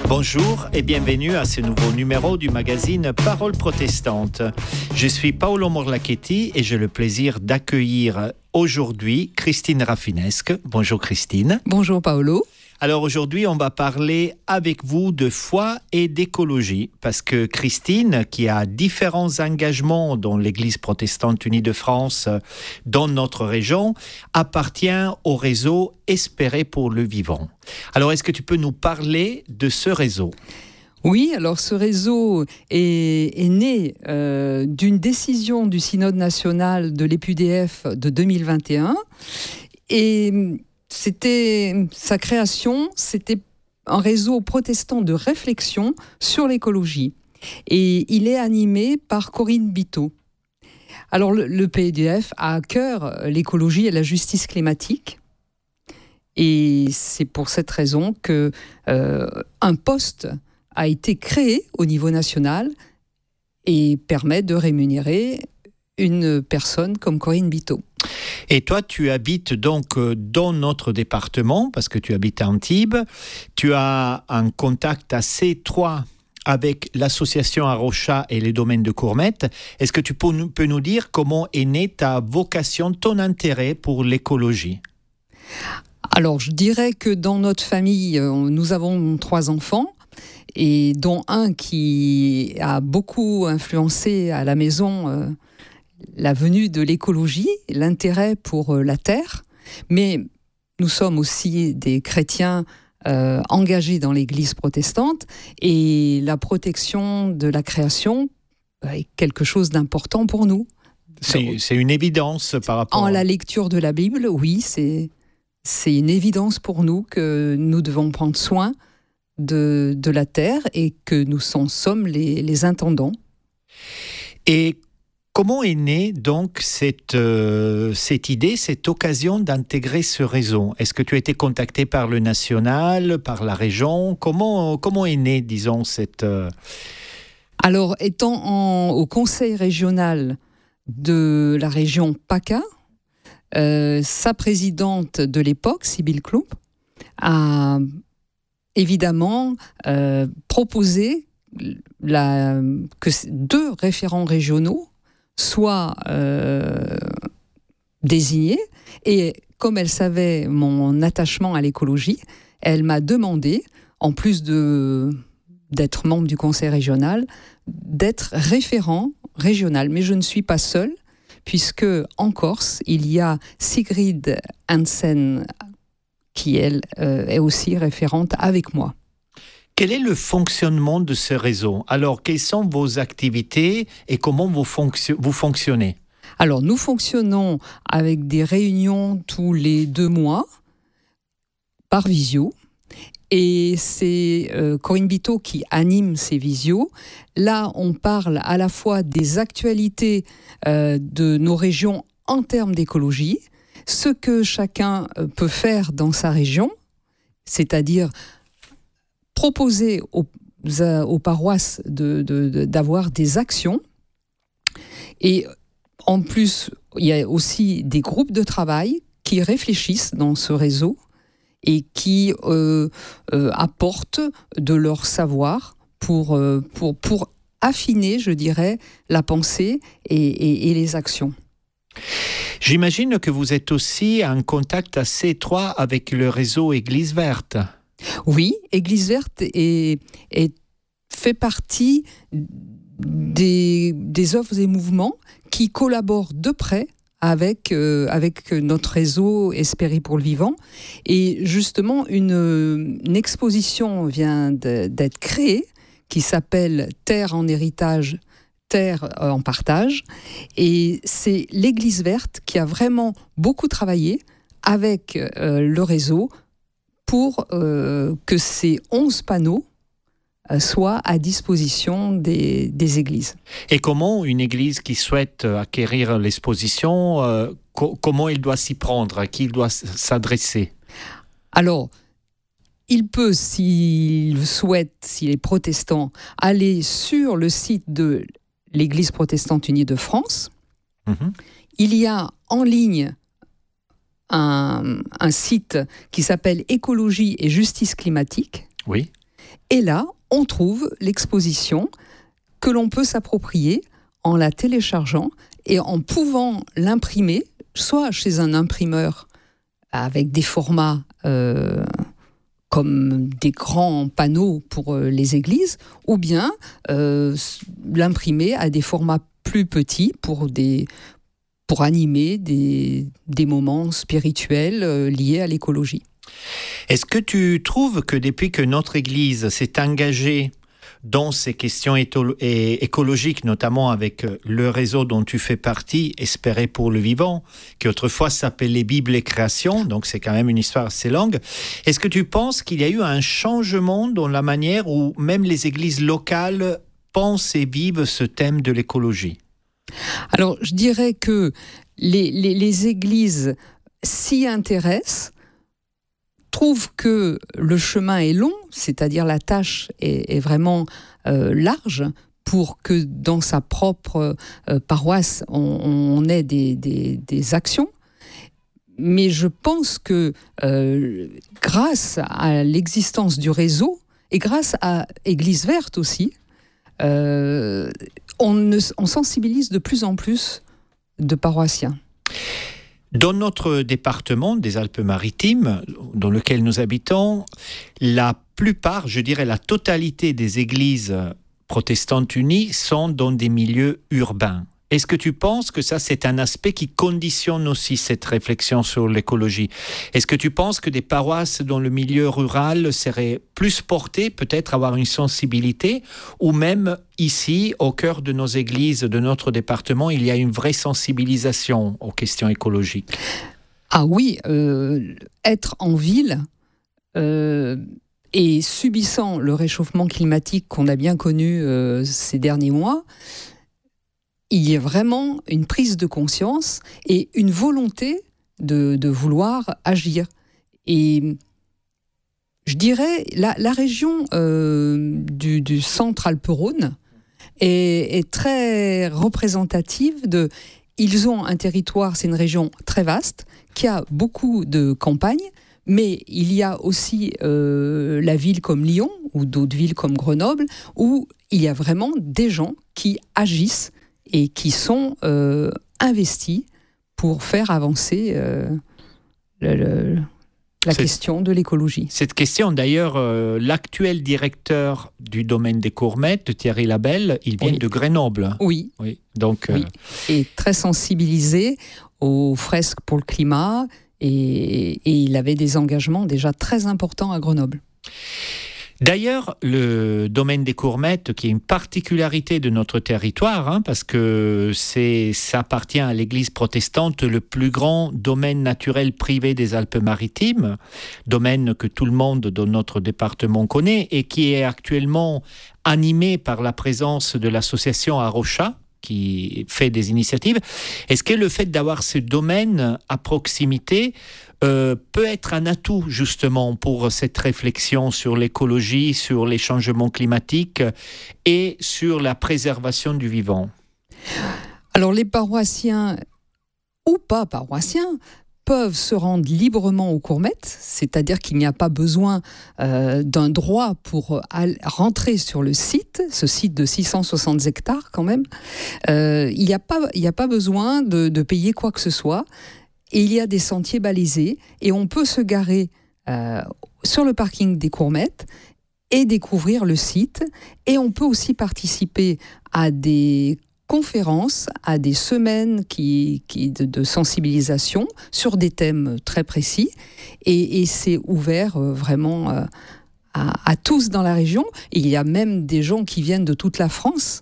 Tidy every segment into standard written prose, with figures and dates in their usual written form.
Bonjour et bienvenue à ce nouveau numéro du magazine Parole protestante. Je suis Paolo Morlacchetti et j'ai le plaisir d'accueillir aujourd'hui Christine Raffinesque. Bonjour Christine. Bonjour Paolo. Alors aujourd'hui, on va parler avec vous de foi et d'écologie parce que Christine, qui a différents engagements dans l'Église protestante unie de France, dans notre région, appartient au réseau Espérer pour le vivant. Alors, est-ce que tu peux nous parler de ce réseau ? Oui, alors ce réseau est né d'une décision du Synode national de l'EPUDF de 2021 et sa création, c'était un réseau protestant de réflexion sur l'écologie. Et il est animé par Corinne Biteau. Alors, le PEDF a à cœur l'écologie et la justice climatique. Et c'est pour cette raison qu'un poste a été créé au niveau national et permet de rémunérer une personne comme Corinne Biteau. Et toi, tu habites donc dans notre département, parce que tu habites à Antibes. Tu as un contact assez étroit avec l'association Arocha et les domaines de Courmette. Est-ce que tu peux nous dire comment est née ta vocation, ton intérêt pour l'écologie ? Alors, je dirais que dans notre famille, nous avons 3 enfants, et dont un qui a beaucoup influencé à la maison la venue de l'écologie, l'intérêt pour la terre, mais nous sommes aussi des chrétiens engagés dans l'Église protestante et la protection de la création est quelque chose d'important pour nous. C'est une évidence par rapport... En la lecture de la Bible, oui, c'est une évidence pour nous que nous devons prendre soin de la terre et que nous sommes les intendants. Et comment est née donc cette idée, cette occasion d'intégrer ce réseau ? Est-ce que tu as été contacté par le national, par la région ? Comment est née, disons, cette... Alors, étant au conseil régional de la région PACA, sa présidente de l'époque, Sybille Klump, a évidemment proposé que 2 référents régionaux soient désignés. Et comme elle savait mon attachement à l'écologie, elle m'a demandé, en plus d'être membre du conseil régional, d'être référent régional. Mais je ne suis pas seule, puisque en Corse, il y a Sigrid Hansen, qui, elle, est aussi référente avec moi. Quel est le fonctionnement de ce réseau ? Alors, quelles sont vos activités et comment vous fonctionnez ? Alors, nous fonctionnons avec des réunions tous les 2 mois, par visio. Et c'est Corinne Biteau qui anime ces visios. Là, on parle à la fois des actualités de nos régions en termes d'écologie, ce que chacun peut faire dans sa région, c'est-à-dire proposer aux paroisses d'avoir des actions. Et en plus, il y a aussi des groupes de travail qui réfléchissent dans ce réseau et qui apportent de leur savoir pour affiner, je dirais, la pensée et les actions. J'imagine que vous êtes aussi en contact assez étroit avec le réseau Église Verte. Oui, Église Verte fait partie des œuvres et mouvements qui collaborent de près avec notre réseau Espérer pour le vivant. Et justement, une exposition vient d'être créée qui s'appelle Terre en héritage, Terre en partage. Et c'est l'Église Verte qui a vraiment beaucoup travaillé avec le réseau pour que ces 11 panneaux soient à disposition des églises. Et comment une église qui souhaite acquérir l'exposition, comment elle doit s'y prendre, à qui il doit s'adresser ? Alors, il peut, s'il souhaite, s'il est protestant, aller sur le site de l'Église protestante unie de France. Il y a en ligne un site qui s'appelle Écologie et justice climatique. Oui. Et là, on trouve l'exposition que l'on peut s'approprier en la téléchargeant et en pouvant l'imprimer, soit chez un imprimeur avec des formats comme des grands panneaux pour les églises, ou bien l'imprimer à des formats plus petits pour animer des moments spirituels liés à l'écologie. Est-ce que tu trouves que depuis que notre Église s'est engagée dans ces questions écologiques, notamment avec le réseau dont tu fais partie, Espérer pour le vivant, qui autrefois s'appelait Bible et Création, donc c'est quand même une histoire assez longue. Est-ce que tu penses qu'il y a eu un changement dans la manière où même les églises locales pensent et vivent ce thème de l'écologie ? Alors, je dirais que les églises s'y intéressent, trouvent que le chemin est long, c'est-à-dire la tâche est vraiment large pour que dans sa propre paroisse, on ait des actions. Mais je pense que grâce à l'existence du réseau et grâce à Église Verte aussi, on sensibilise de plus en plus de paroissiens. Dans notre département des Alpes-Maritimes, dans lequel nous habitons, la plupart, je dirais la totalité des églises protestantes unies sont dans des milieux urbains. Est-ce que tu penses que ça, c'est un aspect qui conditionne aussi cette réflexion sur l'écologie ? Est-ce que tu penses que des paroisses dans le milieu rural seraient plus portées, peut-être avoir une sensibilité, ou même ici, au cœur de nos églises, de notre département, il y a une vraie sensibilisation aux questions écologiques ? Ah oui, être en ville et subissant le réchauffement climatique qu'on a bien connu ces derniers mois, il y a vraiment une prise de conscience et une volonté de vouloir agir. Et je dirais, la région du centre Alpes-Rhône est très représentative de... Ils ont un territoire, c'est une région très vaste, qui a beaucoup de campagnes, mais il y a aussi la ville comme Lyon, ou d'autres villes comme Grenoble, où il y a vraiment des gens qui agissent et qui sont investis pour faire avancer la question de l'écologie. Cette question, d'ailleurs, l'actuel directeur du domaine des Courmettes, Thierry Labelle, il vient de Grenoble. Oui. Donc, oui. Et très sensibilisé aux fresques pour le climat, et il avait des engagements déjà très importants à Grenoble. D'ailleurs, le domaine des Courmettes, qui est une particularité de notre territoire, parce que ça appartient à l'Église protestante, le plus grand domaine naturel privé des Alpes-Maritimes, domaine que tout le monde dans notre département connaît et qui est actuellement animé par la présence de l'association Arocha, qui fait des initiatives. Est-ce que le fait d'avoir ce domaine à proximité peut être un atout justement pour cette réflexion sur l'écologie, sur les changements climatiques et sur la préservation du vivant ? Alors les paroissiens ou pas paroissiens peuvent se rendre librement aux Courmettes, c'est-à-dire qu'il n'y a pas besoin d'un droit pour rentrer sur le site, ce site de 660 hectares quand même. Il n'y a pas besoin de payer quoi que ce soit. Et il y a des sentiers balisés et on peut se garer sur le parking des Courmettes et découvrir le site. Et on peut aussi participer à des conférences, à des semaines de sensibilisation sur des thèmes très précis. Et c'est ouvert vraiment à tous dans la région. Et il y a même des gens qui viennent de toute la France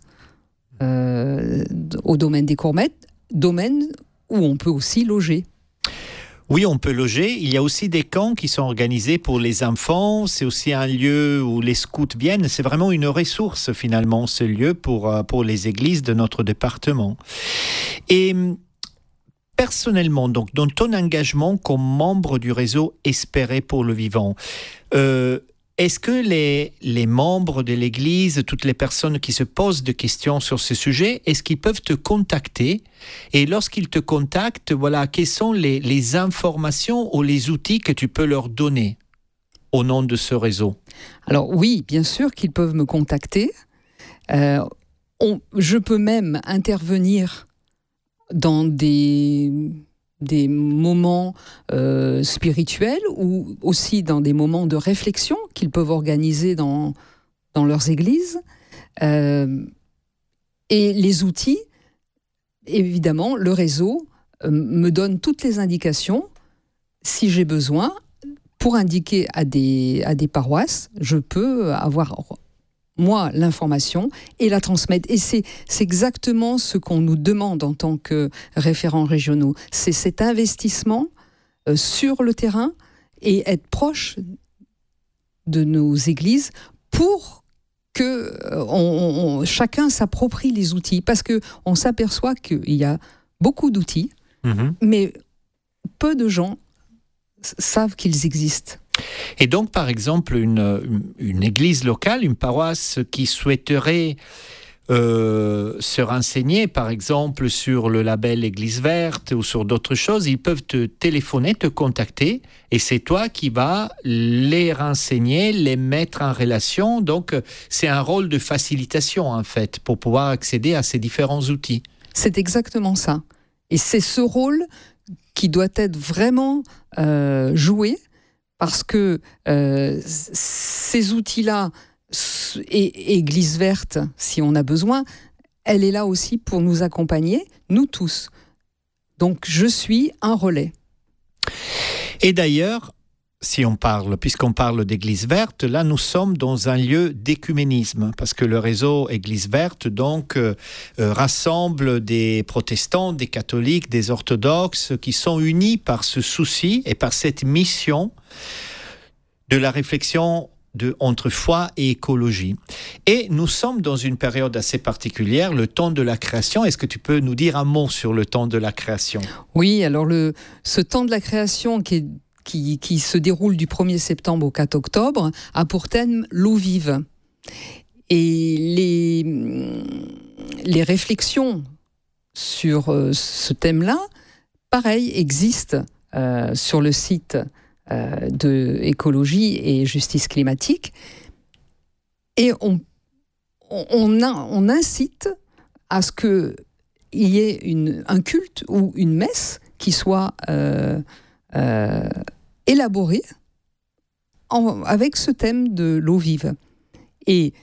au domaine des Courmettes, domaine où on peut aussi loger. Oui, on peut loger. Il y a aussi des camps qui sont organisés pour les enfants. C'est aussi un lieu où les scouts viennent. C'est vraiment une ressource, finalement, ce lieu pour les églises de notre département. Et personnellement, donc, dans ton engagement comme membre du réseau Espérer pour le vivant, est-ce que les membres de l'Église, toutes les personnes qui se posent des questions sur ce sujet, est-ce qu'ils peuvent te contacter ? Et lorsqu'ils te contactent, voilà, quelles sont les informations ou les outils que tu peux leur donner ? au nom de ce réseau? Alors oui, bien sûr qu'ils peuvent me contacter. Je peux même intervenir dans des moments spirituels ou aussi dans des moments de réflexion qu'ils peuvent organiser dans leurs églises. Et les outils, évidemment, le réseau me donne toutes les indications. Si j'ai besoin, pour indiquer à des paroisses, je peux avoir, moi, l'information et la transmettre. Et c'est exactement ce qu'on nous demande en tant que référents régionaux. C'est cet investissement sur le terrain et être proche de nos églises pour que chacun s'approprie les outils. Parce qu'on s'aperçoit qu'il y a beaucoup d'outils, mais peu de gens savent qu'ils existent. Et donc, par exemple, une église locale, une paroisse qui souhaiterait se renseigner, par exemple, sur le label Église verte ou sur d'autres choses, ils peuvent te téléphoner, te contacter, et c'est toi qui vas les renseigner, les mettre en relation. Donc, c'est un rôle de facilitation, en fait, pour pouvoir accéder à ces différents outils. C'est exactement ça. Et c'est ce rôle qui doit être vraiment joué, parce que ces outils-là, et Église verte, si on a besoin, elle est là aussi pour nous accompagner, nous tous. Donc je suis un relais. Et d'ailleurs, puisqu'on parle d'Église verte, là nous sommes dans un lieu d'écuménisme, parce que le réseau Église verte donc rassemble des protestants, des catholiques, des orthodoxes qui sont unis par ce souci et par cette mission de la réflexion entre foi et écologie. Et nous sommes dans une période assez particulière, le temps de la création. Est-ce que tu peux nous dire un mot sur le temps de la création? Oui, alors ce temps de la création qui se déroule du 1er septembre au 4 octobre a pour thème l'eau vive. Et les réflexions sur ce thème-là, pareil, existent sur le site de écologie et justice climatique, et on incite à ce qu'il y ait un culte ou une messe qui soit élaborée avec ce thème de l'eau vive. Et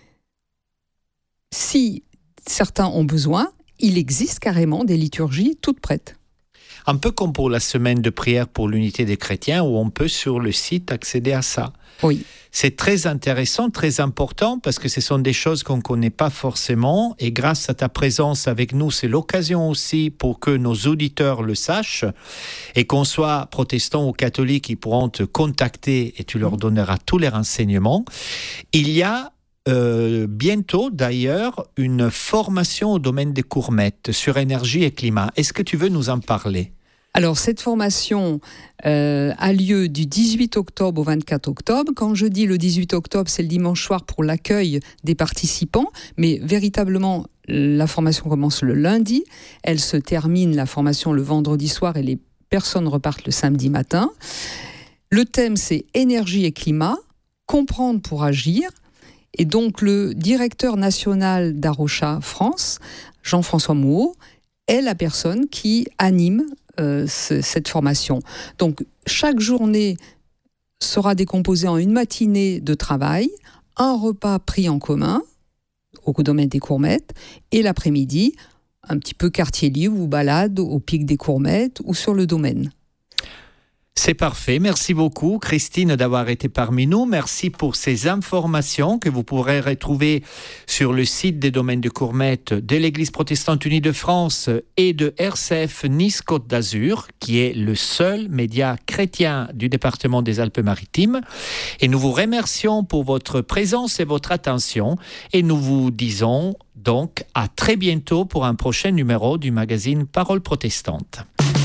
si certains ont besoin, il existe carrément des liturgies toutes prêtes. Un peu comme pour la semaine de prière pour l'unité des chrétiens, où on peut sur le site accéder à ça. Oui. C'est très intéressant, très important, parce que ce sont des choses qu'on ne connaît pas forcément, et grâce à ta présence avec nous, c'est l'occasion aussi pour que nos auditeurs le sachent, et qu'on soit protestants ou catholiques, ils pourront te contacter et tu leur donneras tous les renseignements. Il y a bientôt d'ailleurs une formation au domaine des courmettes sur énergie et climat. Est-ce que tu veux nous en parler? Alors cette formation a lieu du 18 octobre au 24 octobre. Quand je dis le 18 octobre, c'est le dimanche soir pour l'accueil des participants, mais véritablement la formation commence le lundi, elle se termine la formation le vendredi soir et les personnes repartent le samedi matin. Le thème c'est énergie et climat, comprendre pour agir. Et donc, le directeur national d'Arocha France, Jean-François Mouot, est la personne qui anime cette formation. Donc, chaque journée sera décomposée en une matinée de travail, un repas pris en commun au domaine des courmettes, et l'après-midi, un petit peu quartier libre ou balade au pic des courmettes ou sur le domaine. C'est parfait. Merci beaucoup, Christine, d'avoir été parmi nous. Merci pour ces informations que vous pourrez retrouver sur le site des domaines de courmettes de l'Église protestante unie de France et de RCF Nice-Côte d'Azur, qui est le seul média chrétien du département des Alpes-Maritimes. Et nous vous remercions pour votre présence et votre attention. Et nous vous disons donc à très bientôt pour un prochain numéro du magazine Parole protestante.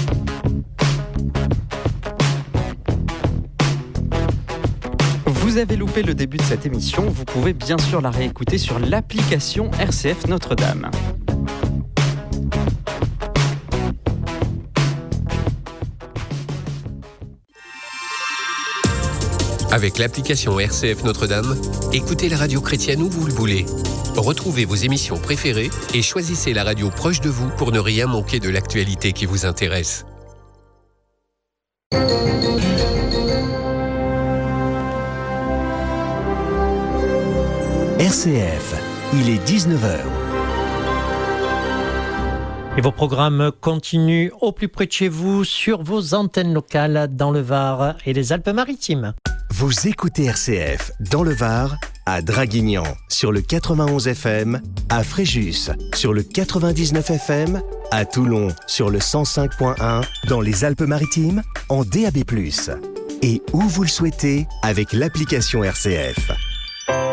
Vous avez loupé le début de cette émission, vous pouvez bien sûr la réécouter sur l'application RCF Notre-Dame. Avec l'application RCF Notre-Dame, écoutez la radio chrétienne où vous le voulez. Retrouvez vos émissions préférées et choisissez la radio proche de vous pour ne rien manquer de l'actualité qui vous intéresse. RCF, il est 19h. Et vos programmes continuent au plus près de chez vous sur vos antennes locales dans le Var et les Alpes-Maritimes. Vous écoutez RCF dans le Var, à Draguignan sur le 91 FM, à Fréjus sur le 99 FM, à Toulon sur le 105.1, dans les Alpes-Maritimes en DAB+. Et où vous le souhaitez avec l'application RCF.